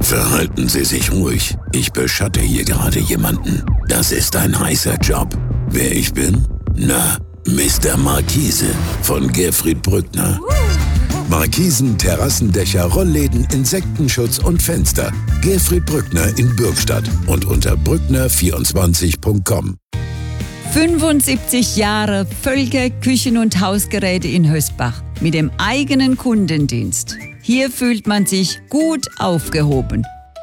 Verhalten Sie sich ruhig. Ich beschatte hier gerade jemanden. Das ist ein heißer Job. Wer ich bin? Na, Mr. Markise von Gerfried Brückner. Markisen, Terrassendächer, Rollläden, Insektenschutz und Fenster. Gerfried Brückner in Bürgstadt und unter brückner24.com. 75 Jahre Völker Küchen- und Hausgeräte in Hösbach mit dem eigenen Kundendienst. Hier fühlt man sich gut aufgehoben.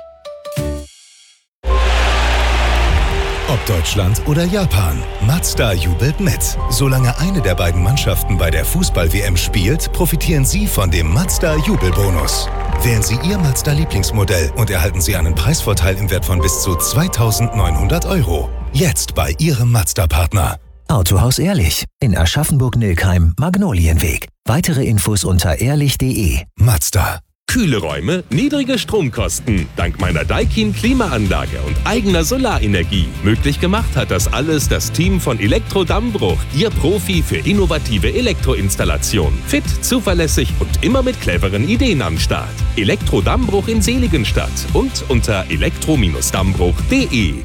Ob Deutschland oder Japan, Mazda jubelt mit. Solange eine der beiden Mannschaften bei der Fußball-WM spielt, profitieren Sie von dem Mazda-Jubelbonus. Wählen Sie Ihr Mazda-Lieblingsmodell und erhalten Sie einen Preisvorteil im Wert von bis zu 2.900 €. Jetzt bei Ihrem Mazda-Partner. Autohaus Ehrlich in Aschaffenburg-Nilkheim, Magnolienweg. Weitere Infos unter ehrlich.de. Mazda. Kühle Räume, niedrige Stromkosten. Dank meiner Daikin Klimaanlage und eigener Solarenergie. Möglich gemacht hat das alles das Team von Elektro Dammbruch, Ihr Profi für innovative Elektroinstallation. Fit, zuverlässig und immer mit cleveren Ideen am Start. Elektro Dammbruch in Seligenstadt und unter elektro-dammbruch.de.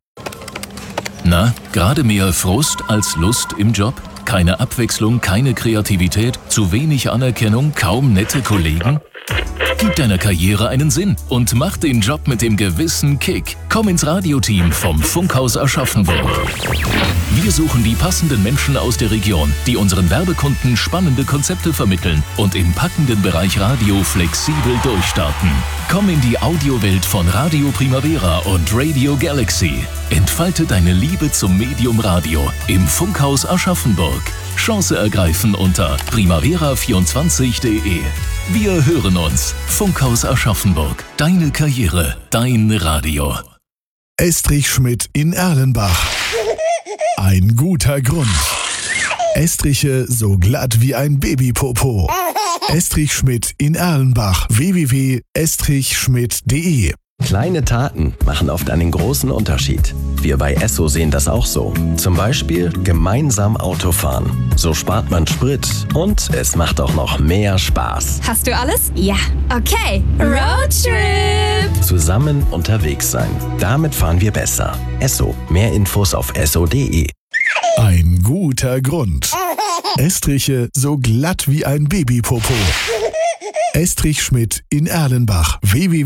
Na, gerade mehr Frust als Lust im Job? Keine Abwechslung, keine Kreativität, zu wenig Anerkennung, kaum nette Kollegen? Gib deiner Karriere einen Sinn und mach den Job mit dem gewissen Kick. Komm ins Radioteam vom Funkhaus Aschaffenburg. Wir suchen die passenden Menschen aus der Region, die unseren Werbekunden spannende Konzepte vermitteln und im packenden Bereich Radio flexibel durchstarten. Komm in die Audiowelt von Radio Primavera und Radio Galaxy. Entfalte deine Liebe zum Medium Radio im Funkhaus Aschaffenburg. Chance ergreifen unter primavera24.de. Wir hören uns. Funkhaus Aschaffenburg. Deine Karriere, dein Radio. Estrich Schmidt in Erlenbach. Ein guter Grund. Estriche so glatt wie ein Babypopo. Estrich Schmidt in Erlenbach. www.estrichschmidt.de. Kleine Taten machen oft einen großen Unterschied. Wir bei Esso sehen das auch so. Zum Beispiel gemeinsam Autofahren. So spart man Sprit und es macht auch noch mehr Spaß. Hast du alles? Ja. Okay. Roadtrip! Zusammen unterwegs sein. Damit fahren wir besser. Esso. Mehr Infos auf esso.de. Ein guter Grund. Estriche so glatt wie ein Babypopo. Estrich Schmidt in Erlenbach.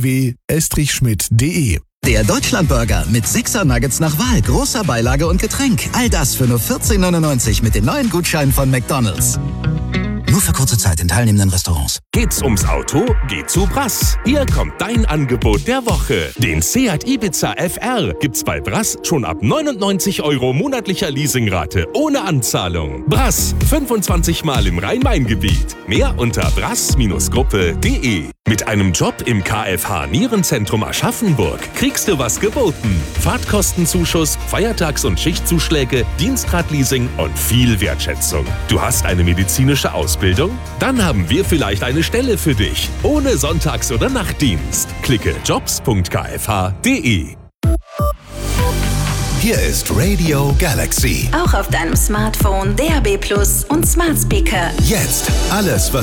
www.estrichschmidt.de. Der Deutschlandburger mit 6er Nuggets nach Wahl, großer Beilage und Getränk. All das für nur 14,99 mit den neuen Gutscheinen von McDonald's. Nur für kurze Zeit in teilnehmenden Restaurants. Geht's ums Auto? Geh zu Brass. Hier kommt dein Angebot der Woche. Den Seat Ibiza FR gibt's bei Brass schon ab 99 € monatlicher Leasingrate ohne Anzahlung. Brass, 25 Mal im Rhein-Main-Gebiet. Mehr unter brass-gruppe.de. Mit einem Job im KFH Nierenzentrum Aschaffenburg kriegst du was geboten. Fahrtkostenzuschuss, Feiertags- und Schichtzuschläge, Dienstradleasing und viel Wertschätzung. Du hast eine medizinische Ausbildung? Dann haben wir vielleicht eine Stelle für dich. Ohne Sonntags- oder Nachtdienst. Klicke jobs.kfh.de. Hier ist Radio Galaxy. Auch auf deinem Smartphone, DAB+ und Smart Speaker. Jetzt alles, was